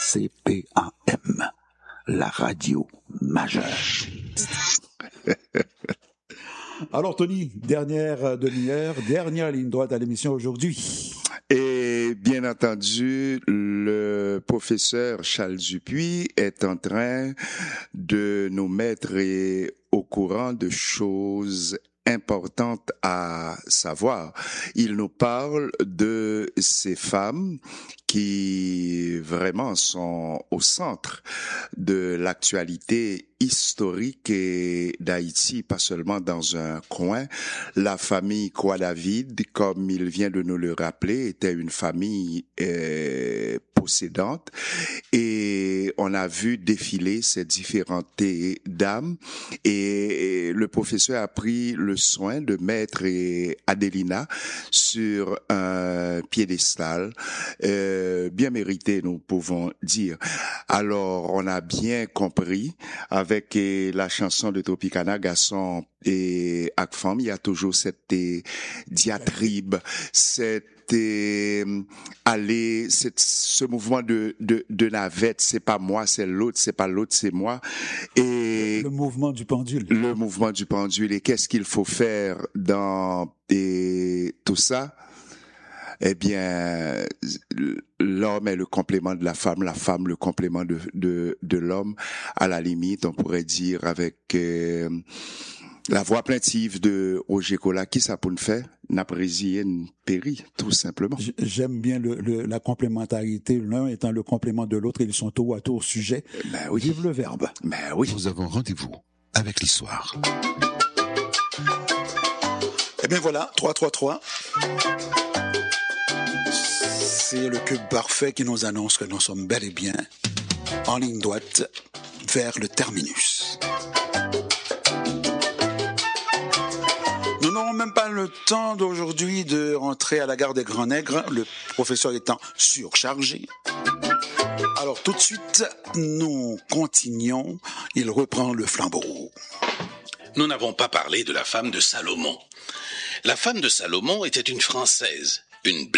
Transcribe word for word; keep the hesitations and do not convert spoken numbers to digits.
C P A M, la radio majeure. Alors Tony, dernière demi-heure, dernière ligne droite à l'émission aujourd'hui. Et bien entendu, le professeur Charles Dupuis est en train de nous mettre au courant de choses importantes à savoir. Il nous parle de ces femmes qui vraiment sont au centre de l'actualité historique et d'Haïti, pas seulement dans un coin. La famille Croix-David, comme il vient de nous le rappeler, était une famille euh, possédante et on a vu défiler ces différentes dames et le professeur a pris le soin de mettre Adelina sur un piédestal euh, bien mérité, nous pouvons dire. Alors, on a bien compris avec avec la chanson de Tropicana, Garçon et Akfam, il y a toujours cette diatribe, cette aller, cette, ce mouvement de, de, de navette, c'est pas moi, c'est l'autre, c'est pas l'autre, c'est moi. Et le mouvement du pendule. Le mouvement du pendule. Et qu'est-ce qu'il faut faire dans et, tout ça? Eh bien, l'homme est le complément de la femme, la femme le complément de de, de l'homme. À la limite, on pourrait dire avec euh, la voix plaintive de Roger Cola, qui ça pour nous faire? N'apprécier péri, tout simplement. J'aime bien le, le, la complémentarité, l'un étant le complément de l'autre, ils sont tour à tour sujet. Ben oui. Vive le verbe. Ben oui. Nous avons rendez-vous avec l'histoire. Eh bien voilà, trois trois trois. C'est le cube parfait qui nous annonce que nous sommes bel et bien en ligne droite vers le terminus. Nous n'aurons même pas le temps d'aujourd'hui de rentrer à la gare des Grands Nègres, le professeur étant surchargé. Alors tout de suite, nous continuons. Il reprend le flambeau. Nous n'avons pas parlé de la femme de Salomon. La femme de Salomon était une Française, une